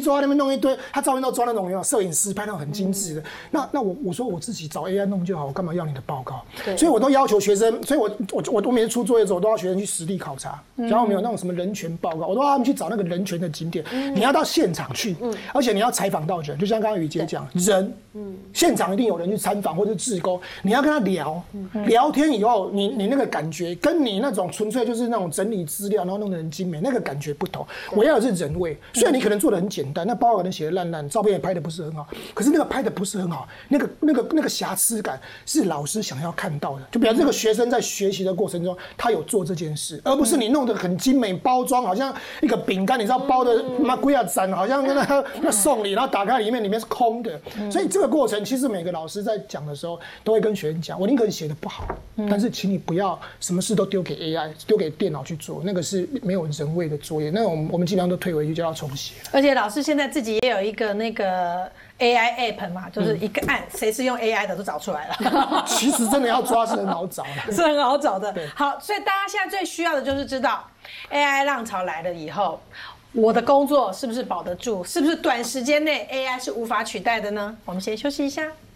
坐在那边弄一堆，他照片都抓那种有没有摄影师拍那种很精致的。那我说我自己找 AI 弄就好，我干嘛要你的报告？所以我都要求学生，所以我每次出作业的时候，我都要学生去实地考察。然后我们有那种什么人权报告，我都要他们去找那个人权的景点。你要到现场去，而且你要采访到人，就像刚刚雨杰讲，人，现场一定有人去参访或者志工，你要跟他聊天以后，你那个感觉跟你那种纯粹就是那种整理资料然后弄得很精美，那个感觉不同。我要的是人味，虽然你可能做的很简单，那报告可能写的烂烂，照片也拍的不是很好，可是那个拍的不是很好，那个瑕疵感是老师想要看到的，就表示这个学生在学习的过程中他有做这件事，而不是你弄得很精美包装，好像一个饼干，你知道包的妈龟啊展，好像那送礼，然后打开里面是空的，所以这个过程其实每个老师在讲的时候都会跟学生讲，我宁可写的不好，但是请你不要什么事都丢给 AI 丢给电脑去做，那个是没有人味的作业，那我们基本上都退回去就要重写。 而且老师现在自己也有一个那个 AI app 嘛，就是一个按，谁是用 AI 的都找出来了。 其实真的要抓是很好找的， 是很好找的。好，所以大家现在最需要的就是知道 AI 浪潮来了以后，我的工作是不是保得住？是不是短时间内 AI 是无法取代的呢？我们先休息一下。